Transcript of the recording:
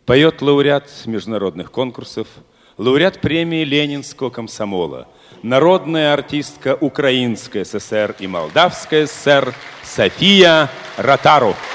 Поет лауреат международных конкурсов, лауреат премии Ленинского комсомола, народная артистка Украинской ССР и Молдавской ССР София Ротару.